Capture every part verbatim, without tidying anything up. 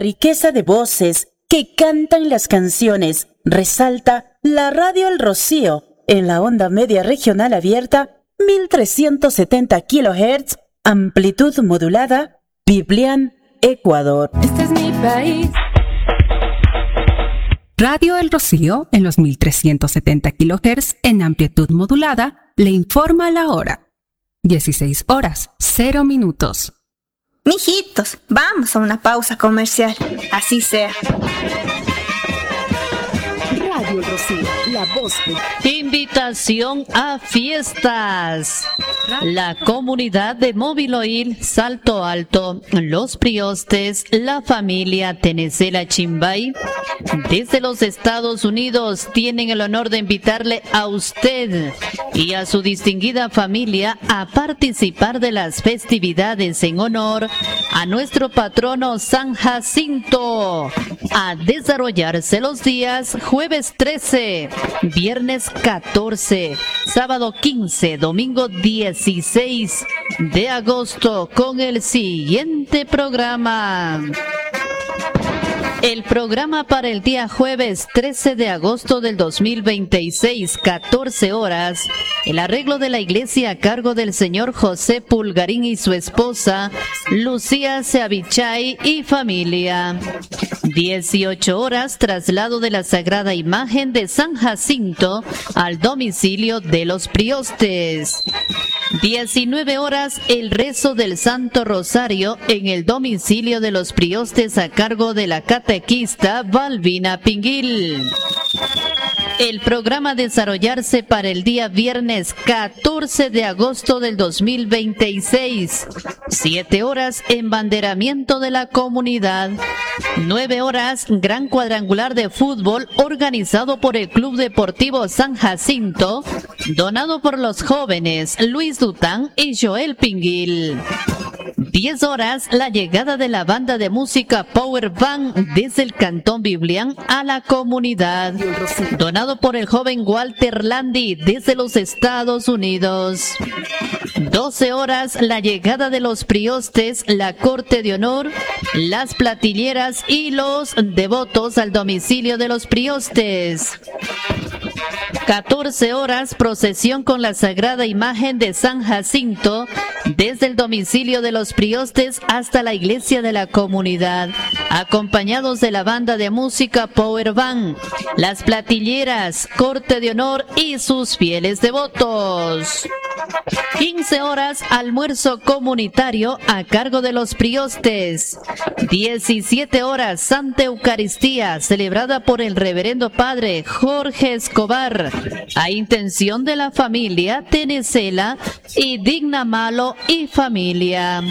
riqueza de voces que cantan las canciones, resalta la Radio El Rocío en la onda media regional abierta, mil trescientos setenta kilohertz, amplitud modulada, Biblián, Ecuador. Este es mi país. Radio El Rocío en los mil trescientos setenta kilohertz en amplitud modulada le informa la hora. dieciséis horas, cero minutos. Mijitos, vamos a una pausa comercial. Así sea. Radio El Rocío, la voz de... Invitación a fiestas. La comunidad de Móvil Oil, Salto Alto, Los Priostes, la familia Tenecela Chimbay, desde los Estados Unidos tienen el honor de invitarle a usted y a su distinguida familia a participar de las festividades en honor a nuestro patrono San Jacinto, a desarrollarse los días jueves trece, viernes catorce, sábado quince, domingo dieciséis de agosto con el siguiente programa. El programa para el día jueves trece de agosto del dos mil veintiséis, catorce horas, el arreglo de la iglesia a cargo del señor José Pulgarín y su esposa, Lucía Seavichay y familia. dieciocho horas, traslado de la sagrada imagen de San Jacinto al domicilio de los Priostes. diecinueve horas, el rezo del Santo Rosario en el domicilio de los Priostes a cargo de la catequista Balbina Pinguil. El programa a desarrollarse para el día viernes catorce de agosto del dos mil veintiséis. siete horas, embanderamiento de la comunidad. nueve horas, gran cuadrangular de fútbol organizado por el Club Deportivo San Jacinto, donado por los jóvenes Luis Dután y Joel Pinguil. diez horas, la llegada de la banda de música Power Band desde el Cantón Biblián a la comunidad, donado por el joven Walter Landi desde los Estados Unidos. doce horas, la llegada de los Priostes, la Corte de Honor, las Platilleras y los devotos al domicilio de los Priostes. catorce horas, procesión con la sagrada imagen de San Jacinto desde el domicilio de los Priostes hasta la iglesia de la comunidad, acompañados de la banda de música Power Band, las Platilleras, Corte de Honor y sus fieles devotos. quince horas, almuerzo comunitario a cargo de los Priostes. diecisiete horas, Santa Eucaristía celebrada por el reverendo padre Jorge Escobar a intención de la familia Tenecela y Digna Malo y familia.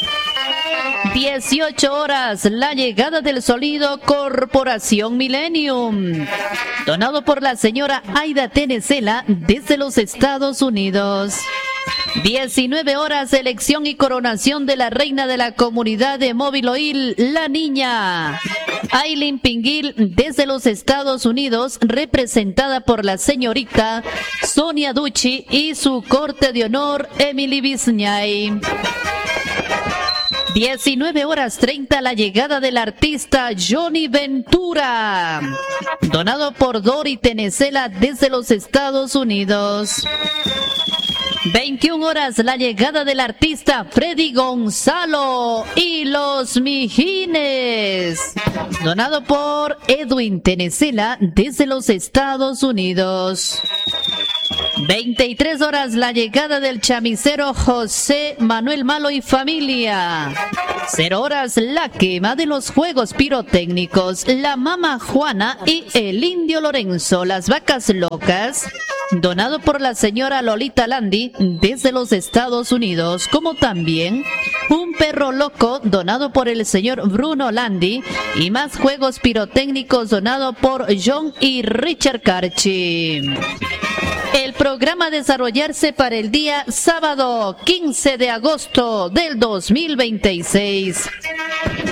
dieciocho horas, la llegada del sonido Corporación Millennium, donado por la señora Aida Tenecela desde los Estados Unidos. diecinueve horas, elección y coronación de la reina de la comunidad de Móvil Oil, la niña Aileen Pinguil desde los Estados Unidos, representada por la señorita Sonia Ducci y su corte de honor Emily Bisñay. diecinueve horas treinta, la llegada del artista Johnny Ventura, donado por Dori Tenecela desde los Estados Unidos. veintiuna horas, la llegada del artista Freddy Gonzalo y los Mijines, donado por Edwin Tenecela desde los Estados Unidos. veintitrés horas, la llegada del chamisero José Manuel Malo y familia. cero horas, la quema de los juegos pirotécnicos, la Mama Juana y el Indio Lorenzo, las vacas locas, donado por la señora Lolita Landi desde los Estados Unidos, como también un perro loco donado por el señor Bruno Landi y más juegos pirotécnicos donado por John y Richard Carchi. El programa a desarrollarse para el día sábado quince de agosto del dos mil veintiséis.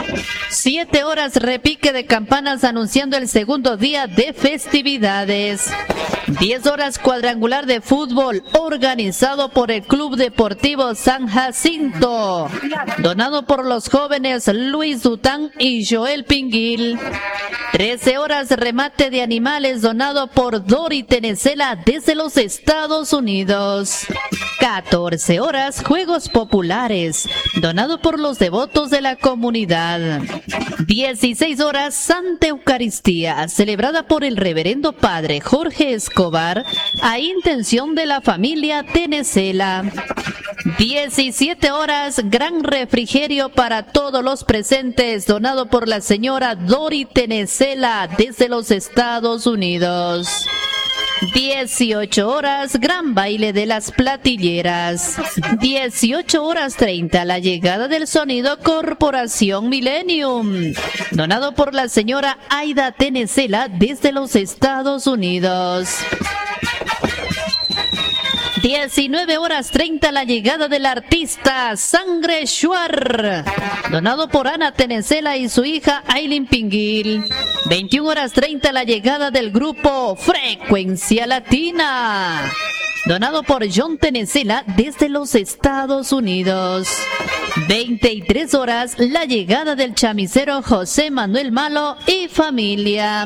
Siete horas repique de campanas anunciando el segundo día de festividades. Diez horas cuadrangular de fútbol organizado por el Club Deportivo San Jacinto, donado por los jóvenes Luis Dután y Joel Pinguil. Trece horas remate de animales donado por Dori Tenecela desde los Estados Unidos. Catorce horas juegos populares donado por los devotos de la comunidad. Dieciséis horas Santa Eucaristía celebrada por el reverendo padre Jorge Escobar a intención de la familia Tenecela. Diecisiete horas gran refrigerio para todos los presentes donado por la señora Dori Tenecela desde los Estados Unidos. Dieciocho horas gran baile de las platilleras. Dieciocho horas treinta la llegada del sonido Corporación Millennium, donado por la señora Aida Tenecela desde los Estados Unidos. Diecinueve horas treinta la llegada del artista Sangre Shuar, donado por Ana Tenecela y su hija Aileen Pinguil. Veintiuna horas treinta la llegada del grupo Frecuencia Latina, donado por John Tenecela desde los Estados Unidos. Veintitrés horas la llegada del chamisero José Manuel Malo y familia.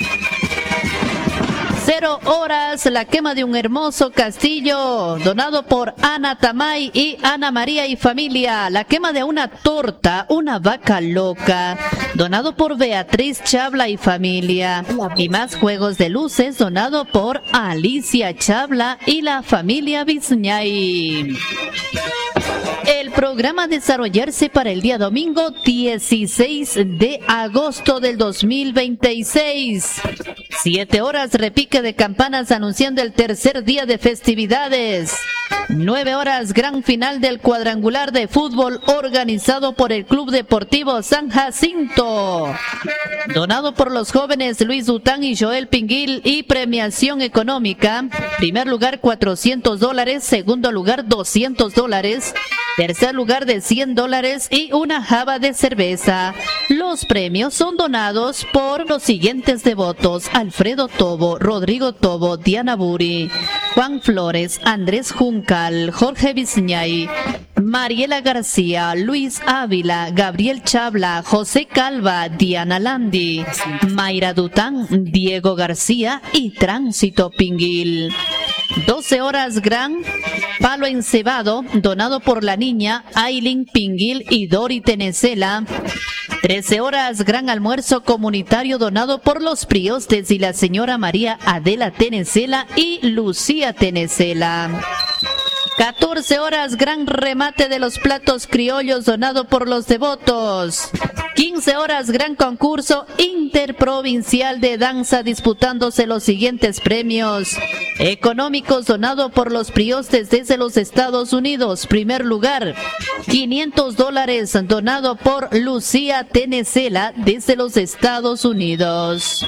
Cero horas la quema de un hermoso castillo donado por Ana Tamay y Ana María y familia. La quema de una torta, una vaca loca, donado por Beatriz Chabla y familia. Y más juegos de luces donado por Alicia Chabla y la familia Bizñay. El programa a desarrollarse para el día domingo dieciséis de agosto del dos mil veintiséis. Siete horas repique de campanas anunciando el tercer día de festividades. Nueve horas gran final del cuadrangular de fútbol organizado por el Club Deportivo San Jacinto, donado por los jóvenes Luis Dután y Joel Pinguil, y premiación económica: primer lugar cuatrocientos dólares, segundo lugar doscientos dólares, tercer lugar de cien dólares y una jaba de cerveza. Los premios son donados por los siguientes devotos: Alfredo Tobo, Rodrigo Tobo, Diana Buri, Juan Flores, Andrés Juncal, Jorge Bizñay, Mariela García, Luis Ávila, Gabriel Chabla, José Calva, Diana Landi, Mayra Dután, Diego García y Tránsito Pinguil. doce horas gran palo encebado donado por la niña Aileen Pinguil y Dori Tenecela. trece horas gran almuerzo comunitario donado por los priostes y la señora María Adela Tenecela y Lucía Tenecela. catorce horas gran remate de los platos criollos donado por los devotos. quince horas gran concurso interprovincial de danza disputándose los siguientes premios económicos donado por los priostes desde los Estados Unidos. Primer lugar, quinientos dólares donado por Lucía Tenecela desde los Estados Unidos.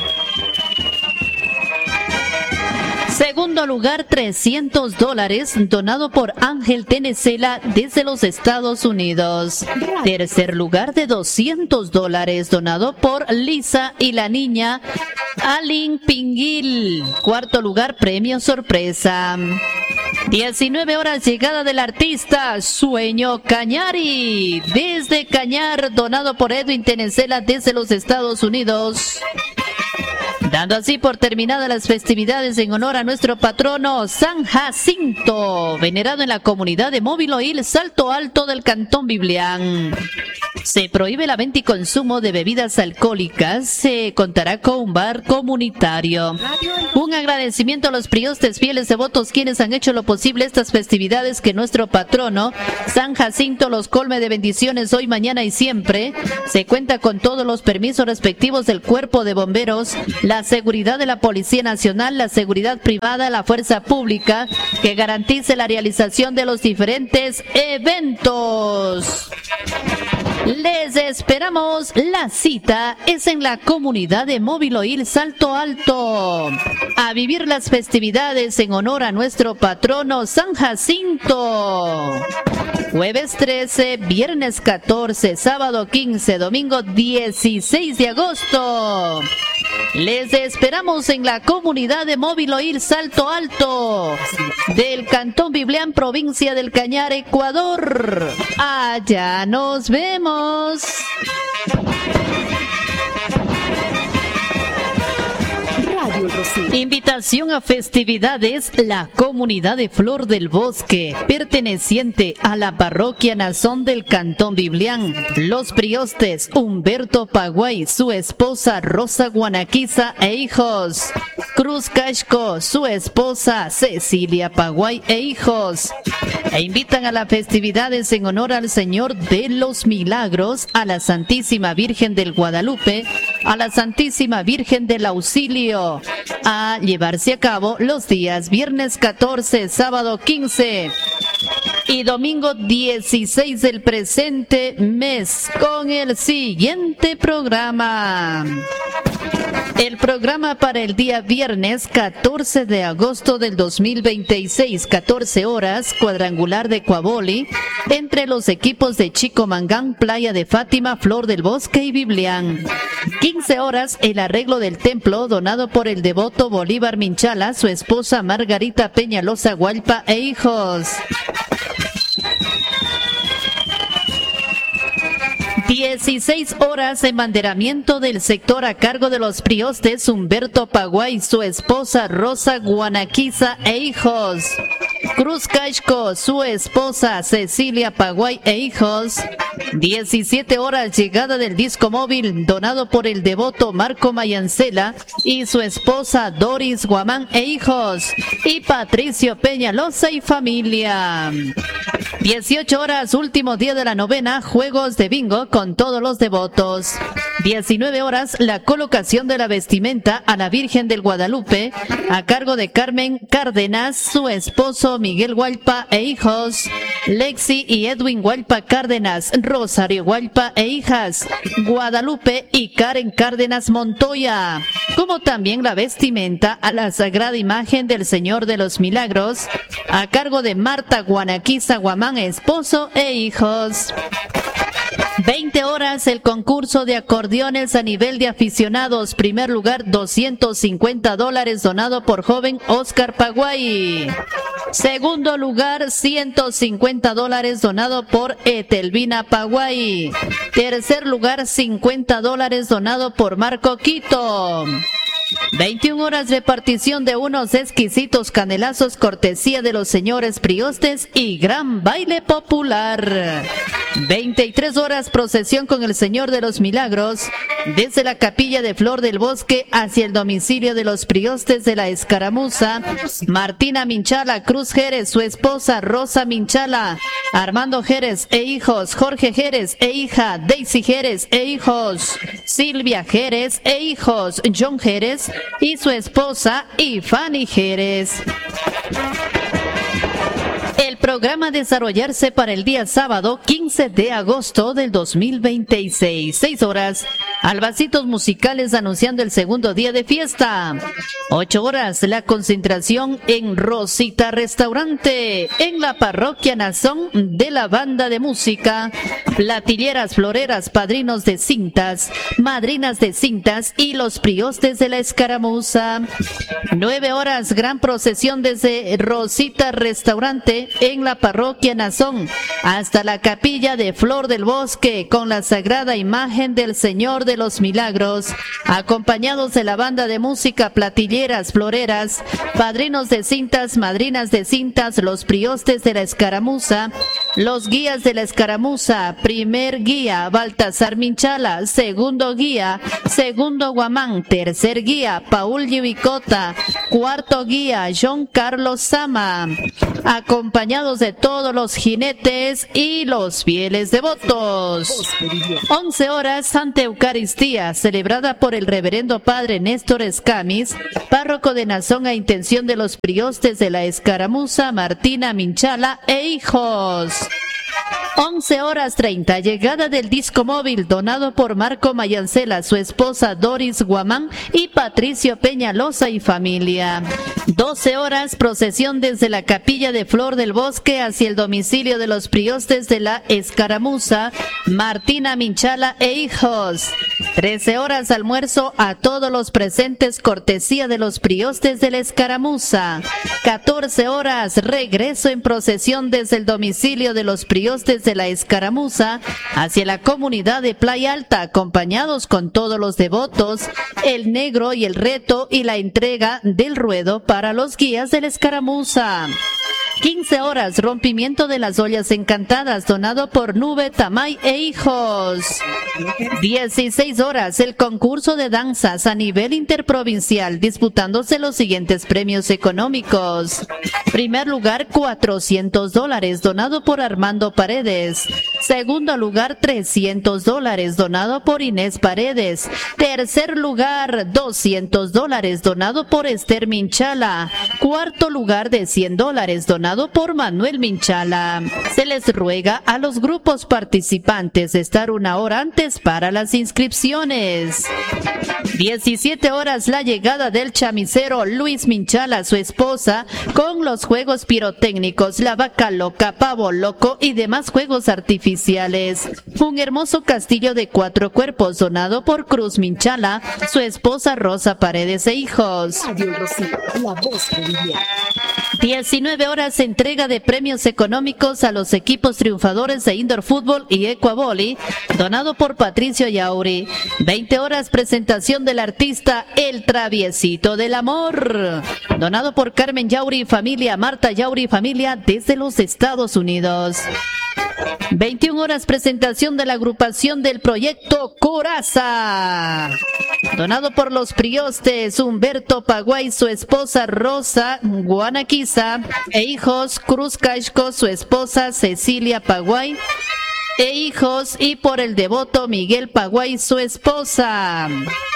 Segundo lugar, trescientos dólares donado por Ángel Tenecela desde los Estados Unidos. Tercer lugar de doscientos dólares donado por Lisa y la niña Aileen Pinguil. Cuarto lugar, premio sorpresa. diecinueve horas llegada del artista Sueño Cañari desde Cañar, donado por Edwin Tenecela desde los Estados Unidos. Dando así por terminadas las festividades en honor a nuestro patrono San Jacinto, venerado en la comunidad de Móviloil Salto Alto del Cantón Biblián. Se prohíbe la venta y consumo de bebidas alcohólicas. Se contará con un bar comunitario. Un agradecimiento a los priostes fieles devotos quienes han hecho lo posible estas festividades, que nuestro patrono San Jacinto los colme de bendiciones hoy, mañana y siempre. Se cuenta con todos los permisos respectivos del Cuerpo de Bomberos, la seguridad de la Policía Nacional, la seguridad privada, la fuerza pública, que garantice la realización de los diferentes eventos. Les esperamos. La cita es en la comunidad de Móvil Oil Salto Alto. A vivir las festividades en honor a nuestro patrono San Jacinto. Jueves trece, viernes catorce, sábado quince, domingo dieciséis de agosto. Les esperamos en la comunidad de Móvil Oil Salto Alto del Cantón Biblián, provincia del Cañar, Ecuador. Allá nos vemos. Radio El Rocío. Invitación a festividades. La comunidad de Flor del Bosque, perteneciente a la parroquia Nazón del Cantón Biblián. Los priostes Humberto Paguay, su esposa Rosa Guanaquiza e hijos. Cruz Casco, su esposa Cecilia Paguay e hijos. E invitan a las festividades en honor al Señor de los Milagros, a la Santísima Virgen del Guadalupe, a la Santísima Virgen del Auxilio, a llevarse a cabo los días viernes catorce, sábado quince y domingo dieciséis del presente mes, con el siguiente programa. El programa para el día viernes catorce de agosto del dos mil veintiséis, catorce horas, cuadrangular de Coaboli, entre los equipos de Chicomangán, Playa de Fátima, Flor del Bosque y Biblián. quince horas, el arreglo del templo donado por el devoto Bolívar Minchala, su esposa Margarita Peñalosa Hualpa e hijos. dieciséis horas, embanderamiento del sector a cargo de los priostes Humberto Paguay, su esposa Rosa Guanaquiza e hijos. Cruz Casco, su esposa Cecilia Paguay e hijos. diecisiete horas, llegada del disco móvil donado por el devoto Marco Mayancela y su esposa Doris Guamán e hijos. Y Patricio Peñalosa y familia. dieciocho horas, último día de la novena, juegos de bingo con todos los devotos. diecinueve horas, la colocación de la vestimenta a la Virgen del Guadalupe a cargo de Carmen Cárdenas, su esposo Miguel Hualpa e hijos. Lexi y Edwin Hualpa Cárdenas, Rosario Hualpa e hijas, Guadalupe y Karen Cárdenas Montoya. Como también la vestimenta a la Sagrada Imagen del Señor de los Milagros a cargo de Marta Guanaquiza Guamán, esposo e hijos. veinte horas, el concurso de acordeones a nivel de aficionados. Primer lugar, doscientos cincuenta dólares donado por joven Oscar Paguay. Segundo lugar, ciento cincuenta dólares donado por Etelvina Paguay. Tercer lugar, cincuenta dólares donado por Marco Quito. veintiuna horas, repartición de unos exquisitos canelazos cortesía de los señores priostes y gran baile popular. veintitrés horas, procesión con el Señor de los Milagros desde la capilla de Flor del Bosque hacia el domicilio de los priostes de la Escaramuza. Martina Minchala Cruz Jerez, su esposa Rosa Minchala, Armando Jerez e hijos, Jorge Jerez e hija, Daisy Jerez e hijos, Silvia Jerez e hijos, John Jerez y su esposa y Fanny Jerez. El programa a desarrollarse para el día sábado quince de agosto del dos mil veintiséis, seis horas, albacitos musicales anunciando el segundo día de fiesta. ocho horas, la concentración en Rosita Restaurante, en la parroquia Nazón de la banda de música, platilleras, floreras, padrinos de cintas, madrinas de cintas y los priostes de la Escaramuza. nueve horas, gran procesión desde Rosita Restaurante en la parroquia Nazón hasta la capilla de Flor del Bosque con la sagrada imagen del Señor de los Milagros, acompañados de la banda de música, platilleras, floreras, padrinos de cintas, madrinas de cintas, los priostes de la Escaramuza, los guías de la Escaramuza. Primer guía Baltasar Minchala, segundo guía Segundo Guamán, tercer guía Paul Yubicota, cuarto guía John Carlos Sama, acompañados de todos los jinetes y los fieles devotos. once horas, Santa Eucaristía, celebrada por el reverendo padre Néstor Escamis, párroco de Nazón, a intención de los priostes de la Escaramuza, Martina Minchala e hijos. once horas treinta, llegada del disco móvil donado por Marco Mayancela, su esposa Doris Guamán y Patricio Peñalosa y familia. doce horas, procesión desde la capilla de Flor del Bosque hacia el domicilio de los priostes de la Escaramuza, Martina Minchala e hijos. trece horas, almuerzo a todos los presentes, cortesía de los priostes de la Escaramuza. catorce horas, regreso en procesión desde el domicilio de los priostes de la Escaramuza hacia la comunidad de Playa Alta, acompañados con todos los devotos, el negro y el reto y la entrega del ruedo para los guías de la Escaramuza. quince horas, rompimiento de las ollas encantadas, donado por Nube Tamay e hijos. dieciséis horas, el concurso de danzas a nivel interprovincial, disputándose los siguientes premios económicos. Primer lugar, cuatrocientos dólares, donado por Armando Paredes. Segundo lugar, trescientos dólares, donado por Inés Paredes. Tercer lugar, doscientos dólares, donado por Esther Minchala. Cuarto lugar, de cien dólares, donado por Manuel Minchala. Se les ruega a los grupos participantes estar una hora antes para las inscripciones. diecisiete horas, la llegada del chamisero Luis Minchala, su esposa, con los juegos pirotécnicos, la vaca loca, pavo loco y demás juegos artificiales. Un hermoso castillo de cuatro cuerpos donado por Cruz Minchala, su esposa Rosa Paredes e hijos. Radio El Rocío, la voz boliviana. diecinueve horas, entrega de premios económicos a los equipos triunfadores de Indoor Fútbol y Ecuavoli, donado por Patricio Yauri. veinte horas, presentación del artista El Traviesito del Amor, donado por Carmen Yauri y familia, Marta Yauri y familia desde los Estados Unidos. veintiuna horas, presentación de la agrupación del proyecto Coraza, donado por los priostes Humberto Paguay, su esposa Rosa Guanaquiza e hijos, Cruz Caixco, su esposa Cecilia Paguay e hijos, y por el devoto Miguel Paguay, su esposa.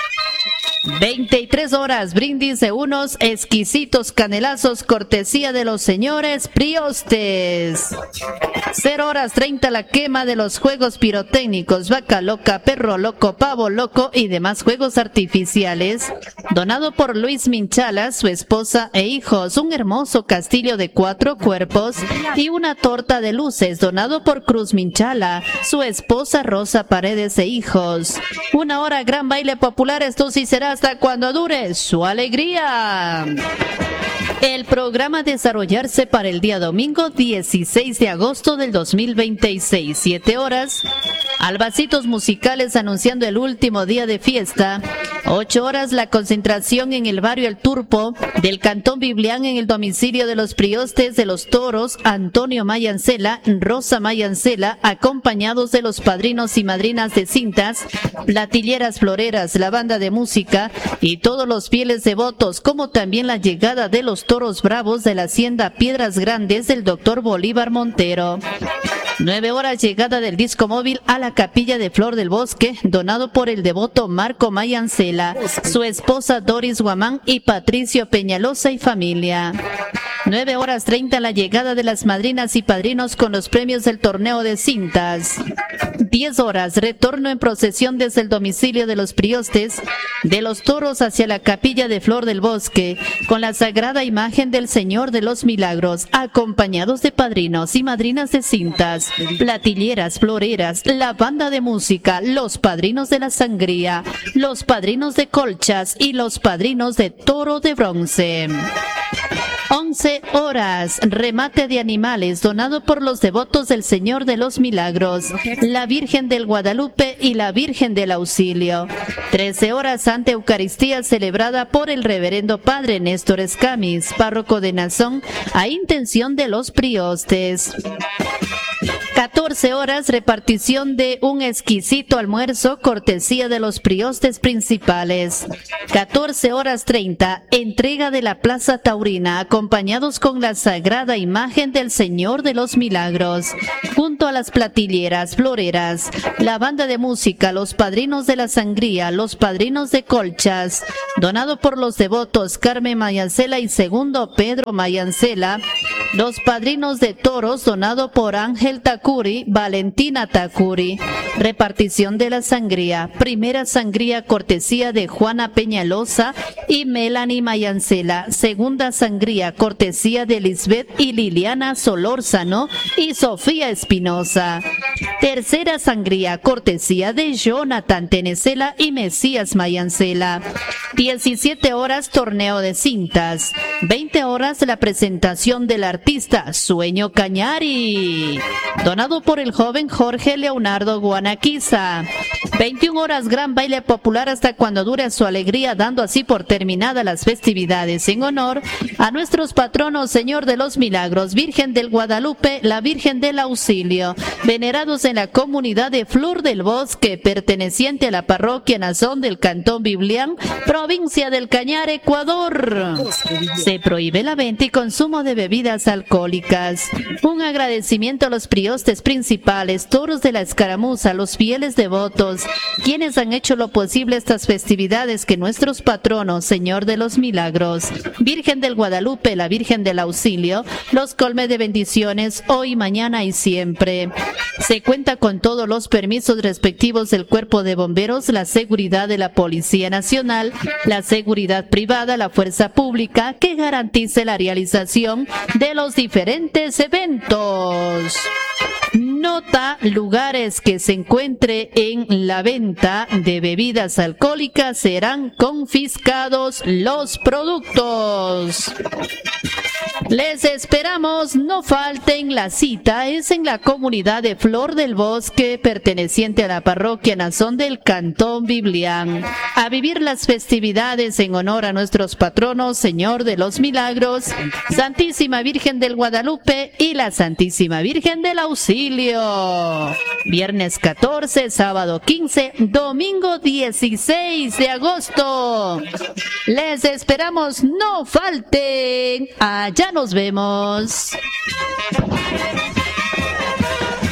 veintitrés horas, brindis de unos exquisitos canelazos, cortesía de los señores priostes. cero horas treinta, la quema de los juegos pirotécnicos, vaca loca, perro loco, pavo loco y demás juegos artificiales, donado por Luis Minchala, su esposa e hijos. Un hermoso castillo de cuatro cuerpos y una torta de luces, donado por Cruz Minchala, su esposa Rosa Paredes e hijos. Una hora, gran baile popular, esto sí será hasta cuando dure su alegría. El programa a desarrollarse para el día domingo dieciséis de agosto del dos mil veintiséis, siete horas, albacitos musicales anunciando el último día de fiesta. ocho horas, la concentración en el barrio El Turpo del Cantón Biblián en el domicilio de los priostes de los toros Antonio Mayancela, Rosa Mayancela, acompañados de los padrinos y madrinas de cintas, platilleras floreras, la banda de música y todos los fieles devotos, como también la llegada de los toros bravos de la hacienda Piedras Grandes del doctor Bolívar Montero. nueve horas, llegada del disco móvil a la capilla de Flor del Bosque, donado por el devoto Marco Mayancela, su esposa Doris Guamán y Patricio Peñalosa y familia. nueve horas treinta, la llegada de las madrinas y padrinos con los premios del torneo de cintas. diez horas, retorno en procesión desde el domicilio de los priostes de los toros hacia la capilla de Flor del Bosque, con la sagrada imagen del Señor de los Milagros, acompañados de padrinos y madrinas de cintas, platilleras floreras, la banda de música, los padrinos de la sangría, los padrinos de colchas y los padrinos de toro de bronce. once horas, remate de animales donado por los devotos del Señor de los Milagros, la Virgen del Guadalupe y la Virgen del Auxilio. trece horas, Santa Eucaristía celebrada por el Reverendo Padre Néstor Escamis, párroco de Nazón, a intención de los priostes. catorce horas, repartición de un exquisito almuerzo, cortesía de los priostes principales. catorce horas treinta, entrega de la Plaza Taurina, acompañados con la sagrada imagen del Señor de los Milagros, junto a las platilleras floreras, la banda de música, los padrinos de la sangría, los padrinos de colchas, donado por los devotos Carmen Mayancela y segundo Pedro Mayancela, Los padrinos de toros donado por Ángel Takuri, Valentina Takuri. Repartición de la sangría. Primera sangría cortesía de Juana Peñalosa y Melanie Mayancela. Segunda sangría cortesía de Lisbeth y Liliana Solórzano y Sofía Espinosa. Tercera sangría cortesía de Jonathan Tenecela y Mesías Mayancela. diecisiete horas torneo de cintas. veinte horas la presentación del artista Sueño Cañari, donado por el joven Jorge Leonardo Guanaquiza. veintiuna horas gran baile popular hasta cuando dure su alegría, dando así por terminadas las festividades en honor a nuestros patronos Señor de los Milagros, Virgen del Guadalupe, la Virgen del Auxilio, venerados en la comunidad de Flor del Bosque, perteneciente a la parroquia Nazón del Cantón Biblián, provincia del Cañar, Ecuador. Se prohíbe la venta y consumo de bebidas alcohólicas. Un agradecimiento a los priostes principales, toros de la escaramuza, los fieles devotos, quienes han hecho lo posible estas festividades que nuestros patronos, Señor de los Milagros, Virgen del Guadalupe, la Virgen del Auxilio, los colme de bendiciones hoy, mañana y siempre. Se cuenta con todos los permisos respectivos del Cuerpo de Bomberos, la seguridad de la Policía Nacional, la seguridad privada, la fuerza pública, que garantice la realización de los diferentes eventos. Nota: lugares que se encuentre en la venta de bebidas alcohólicas serán confiscados los productos. Les esperamos, no falten, la cita es en la comunidad de Flor del Bosque, perteneciente a la parroquia Nazón del Cantón Biblián, a vivir las festividades en honor a nuestros patronos, Señor de los Milagros, Santísima Virgen del Guadalupe y la Santísima Virgen del Auxilio. Viernes catorce, sábado quince, domingo dieciséis de agosto. Les esperamos, no falten. Allá nos vemos.